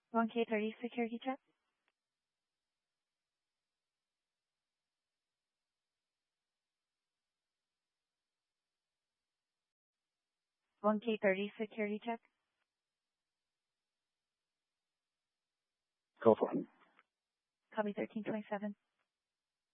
1K30 security check. 1K30 security check. Go for it. Copy 1327.